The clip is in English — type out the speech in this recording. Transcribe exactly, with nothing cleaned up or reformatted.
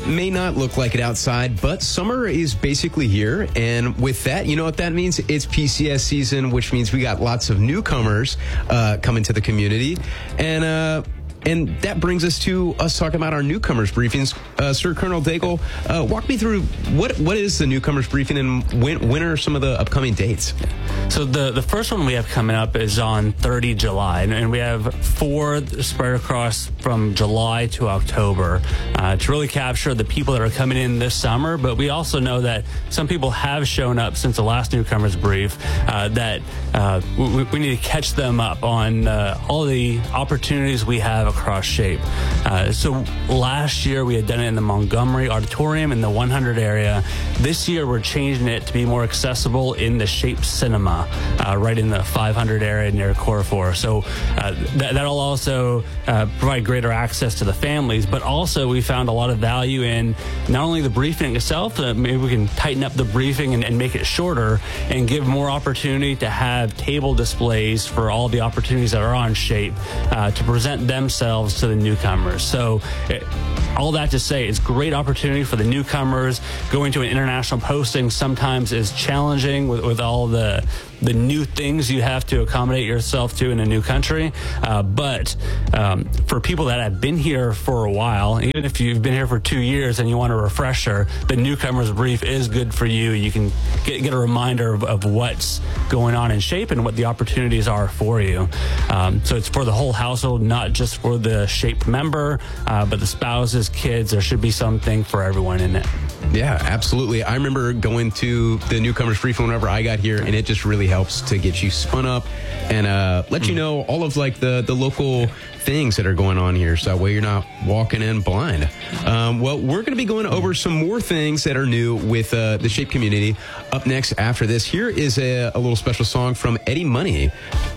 may not look like it outside, but summer is basically here. And with that, you know what that means? It's P C S season, which means we got lots of newcomers uh, coming to the community. And, uh, And that brings us to us talking about our newcomers briefings. Uh, Sir Colonel Daigle, uh, walk me through what what is the newcomers briefing and when when are some of the upcoming dates? So the, the first one we have coming up is on the thirtieth of July, and, and we have four spread across from July to October uh, to really capture the people that are coming in this summer. But we also know that some people have shown up since the last newcomers brief uh, that uh, we, we need to catch them up on uh, all the opportunities we have across SHAPE. Uh, so last year we had done it in the Montgomery Auditorium in the one hundred area. This year we're changing it to be more accessible in the SHAPE Cinema, uh, right in the five hundred area near Carrefour. So uh, that, that'll also uh, provide greater access to the families, but also we found a lot of value in not only the briefing itself, uh, maybe we can tighten up the briefing and, and make it shorter and give more opportunity to have table displays for all the opportunities that are on SHAPE uh, to present themselves to the newcomers. So it, all that to say, it's a great opportunity for the newcomers. Going to an international posting sometimes is challenging with, with all the the new things you have to accommodate yourself to in a new country. Uh, but um, for people that have been here for a while, even if you've been here for two years and you want a refresher, the newcomers brief is good for you. You can get, get a reminder of, of what's going on in SHAPE and what the opportunities are for you. Um, so it's for the whole household, not just for the SHAPE member, uh, but the spouses, kids. There should be something for everyone in it. Yeah, absolutely. I remember going to the newcomers brief whenever I got here, and it just really helps to get you spun up and uh, let you know all of like the, the local things that are going on here, so that way you're not walking in blind. Um, well, we're going to be going over some more things that are new with uh, the SHAPE community up next after this. Here is a, a little special song from Eddie Money.